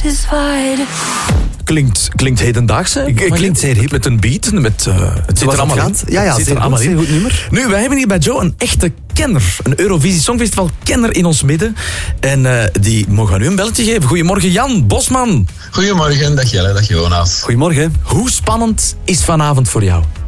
satisfied. Klinkt hedendaags, hè? Klinkt zeer hip. Met een beat, met... het zit er allemaal in. Ja, Het zit er zeer allemaal goed, in. zeer goed nummer. Nu, wij hebben hier bij Joe een echte kenner. Een Eurovisie Songfestival kenner in ons midden. En die mogen nu een belletje geven. Goedemorgen, Jan Bosman. Goedemorgen, dag Jelle, dag Jonas. Goedemorgen. Hoe spannend is vanavond voor jou?